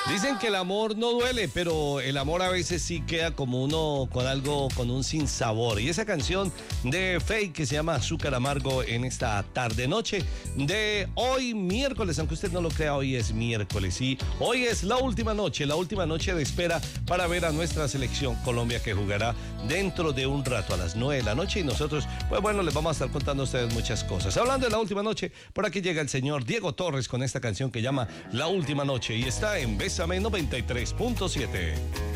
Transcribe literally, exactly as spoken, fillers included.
Dicen que el amor no duele, pero el amor a veces sí queda como uno con algo, con un sinsabor. Y esa canción de Feid que se llama Azúcar Amargo en esta tarde noche de hoy miércoles, aunque usted no lo crea, hoy es miércoles y hoy es la última noche, la última noche de espera para ver a nuestra selección Colombia, que jugará dentro de un rato a las nueve de la noche, y nosotros, pues bueno, les vamos a estar contando a ustedes muchas cosas. Hablando de la última noche, por aquí llega el señor Diego Torres con esta canción que llama La Última Noche y está en Bésame noventa y tres punto siete.